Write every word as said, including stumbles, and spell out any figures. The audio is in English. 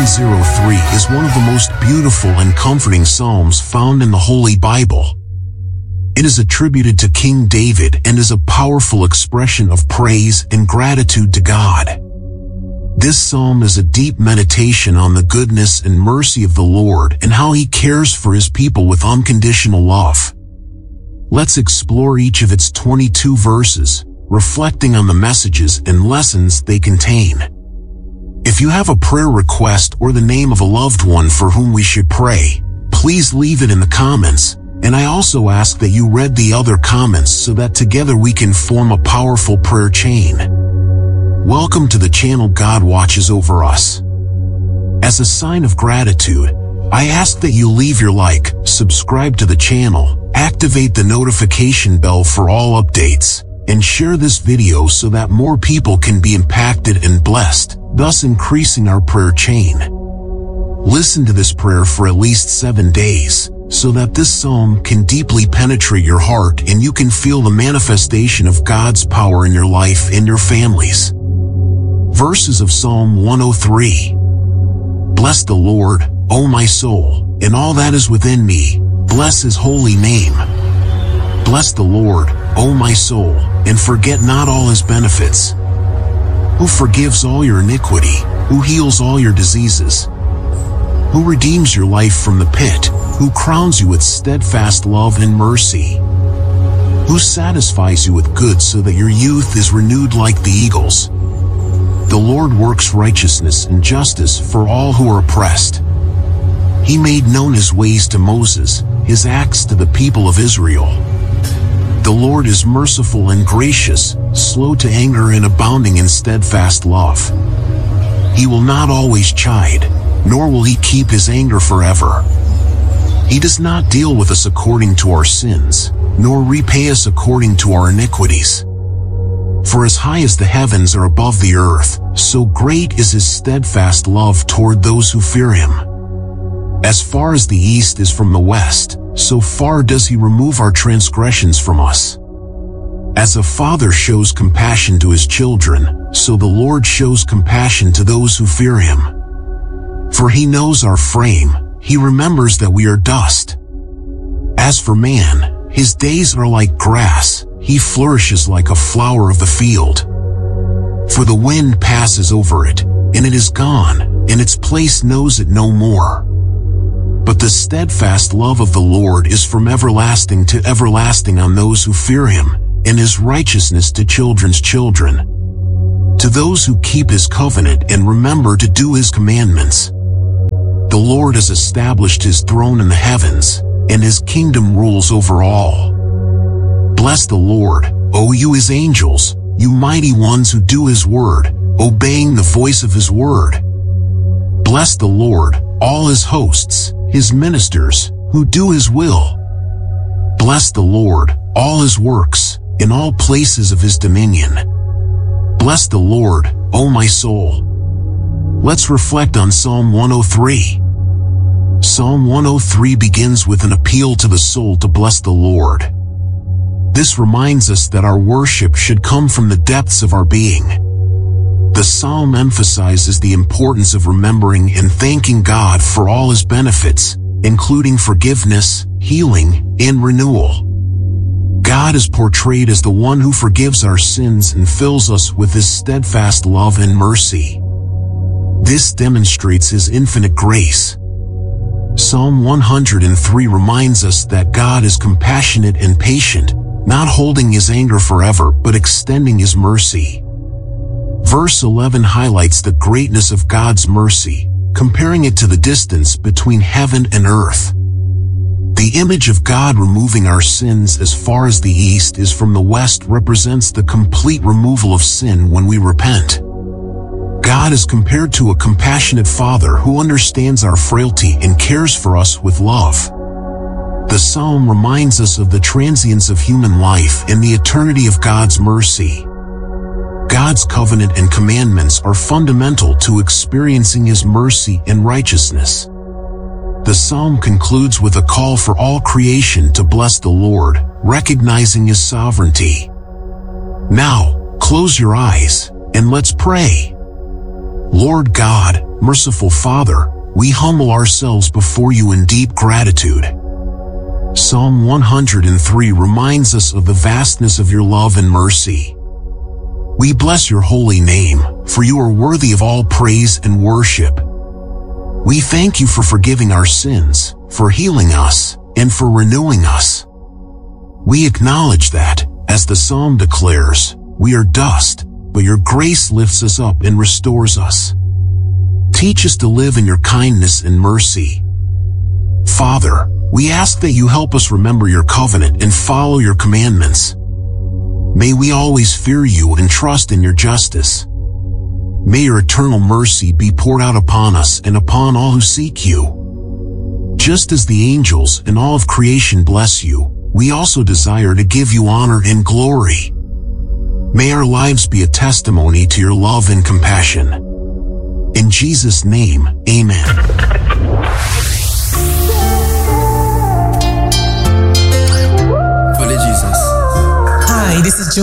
oh three is one of the most beautiful and comforting psalms found in the Holy Bible. It is attributed to King David and is a powerful expression of praise and gratitude to God. This psalm is a deep meditation on the goodness and mercy of the Lord and how He cares for His people with unconditional love. Let's explore each of its twenty-two verses, reflecting on the messages and lessons they contain. If you have a prayer request or the name of a loved one for whom we should pray, please leave it in the comments, and I also ask that you read the other comments so that together we can form a powerful prayer chain. Welcome to the channel God Watches Over Us. As a sign of gratitude, I ask that you leave your like, subscribe to the channel, activate the notification bell for all updates, and share this video so that more people can be impacted and blessed, thus increasing our prayer chain. Listen to this prayer for at least seven days, so that this psalm can deeply penetrate your heart and you can feel the manifestation of God's power in your life and your families. Verses of Psalm one oh three. Bless the Lord, O my soul, and all that is within me, bless His holy name. Bless the Lord, O my soul, and forget not all His benefits. Who forgives all your iniquity, who heals all your diseases, who redeems your life from the pit, who crowns you with steadfast love and mercy, who satisfies you with good so that your youth is renewed like the eagles. The Lord works righteousness and justice for all who are oppressed. He made known His ways to Moses, His acts to the people of Israel. The Lord is merciful and gracious, slow to anger and abounding in steadfast love. He will not always chide, nor will He keep His anger forever. He does not deal with us according to our sins, nor repay us according to our iniquities. For as high as the heavens are above the earth, so great is His steadfast love toward those who fear Him. As far as the east is from the west, so far does He remove our transgressions from us. As a father shows compassion to his children, so the Lord shows compassion to those who fear Him. For He knows our frame, He remembers that we are dust. As for man, his days are like grass, he flourishes like a flower of the field. For the wind passes over it, and it is gone, and its place knows it no more. But the steadfast love of the Lord is from everlasting to everlasting on those who fear Him, and His righteousness to children's children, to those who keep His covenant and remember to do His commandments. The Lord has established His throne in the heavens, and His kingdom rules over all. Bless the Lord, O you His angels, you mighty ones who do His word, obeying the voice of His word. Bless the Lord, all His hosts, His ministers, who do His will. Bless the Lord, all His works, in all places of His dominion. Bless the Lord, O my soul. Let's reflect on Psalm one oh three. Psalm one oh three begins with an appeal to the soul to bless the Lord. This reminds us that our worship should come from the depths of our being. The psalm emphasizes the importance of remembering and thanking God for all His benefits, including forgiveness, healing, and renewal. God is portrayed as the one who forgives our sins and fills us with His steadfast love and mercy. This demonstrates His infinite grace. Psalm one hundred three reminds us that God is compassionate and patient, not holding His anger forever but extending His mercy. Verse eleven highlights the greatness of God's mercy, comparing it to the distance between heaven and earth. The image of God removing our sins as far as the east is from the west represents the complete removal of sin when we repent. God is compared to a compassionate Father who understands our frailty and cares for us with love. The psalm reminds us of the transience of human life and the eternity of God's mercy. God's covenant and commandments are fundamental to experiencing His mercy and righteousness. The psalm concludes with a call for all creation to bless the Lord, recognizing His sovereignty. Now, close your eyes, and let's pray. Lord God, Merciful Father, we humble ourselves before you in deep gratitude. Psalm one hundred three reminds us of the vastness of your love and mercy. We bless your holy name, for you are worthy of all praise and worship. We thank you for forgiving our sins, for healing us, and for renewing us. We acknowledge that, as the psalm declares, we are dust, but your grace lifts us up and restores us. Teach us to live in your kindness and mercy. Father, we ask that you help us remember your covenant and follow your commandments. May we always fear you and trust in your justice. May your eternal mercy be poured out upon us and upon all who seek you. Just as the angels and all of creation bless you, we also desire to give you honor and glory. May our lives be a testimony to your love and compassion. In Jesus' name, amen.